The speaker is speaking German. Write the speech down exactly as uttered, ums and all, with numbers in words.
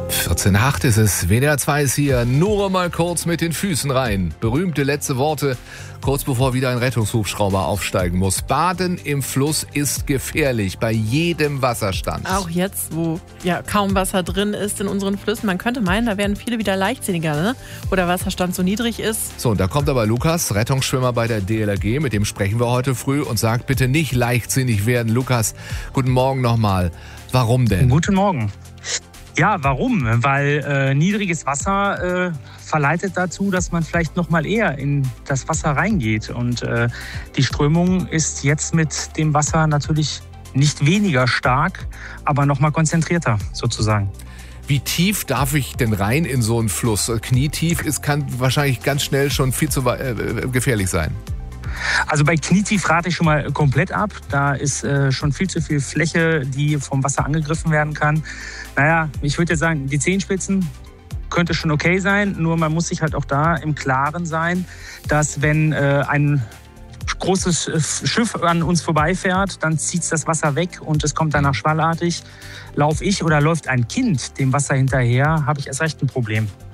vierzehn Uhr acht ist es, W D R zwei ist hier, nur mal kurz mit den Füßen rein. Berühmte letzte Worte, kurz bevor wieder ein Rettungshubschrauber aufsteigen muss. Baden im Fluss ist gefährlich, bei jedem Wasserstand. Auch jetzt, wo ja kaum Wasser drin ist in unseren Flüssen. Man könnte meinen, da werden viele wieder leichtsinniger, ne? Wo der Wasserstand so niedrig ist. So, und da kommt aber Lukas, Rettungsschwimmer bei der D L R G, mit dem sprechen wir heute früh und sagt, bitte nicht leichtsinnig werden. Lukas, guten Morgen nochmal. Warum denn? Guten Morgen. Ja, warum? Weil äh, niedriges Wasser äh, verleitet dazu, dass man vielleicht noch mal eher in das Wasser reingeht. Und äh, die Strömung ist jetzt mit dem Wasser natürlich nicht weniger stark, aber noch mal konzentrierter sozusagen. Wie tief darf ich denn rein in so einen Fluss? Knietief ist, kann wahrscheinlich ganz schnell schon viel zu äh, gefährlich sein. Also bei Knietief rate ich schon mal komplett ab. Da ist äh, schon viel zu viel Fläche, die vom Wasser angegriffen werden kann. Naja, ich würde jetzt sagen, die Zehenspitzen könnte schon okay sein. Nur man muss sich halt auch da im Klaren sein, dass wenn äh, ein großes Schiff an uns vorbeifährt, dann zieht das Wasser weg und es kommt danach schwallartig. Lauf ich oder läuft ein Kind dem Wasser hinterher, habe ich erst recht ein Problem.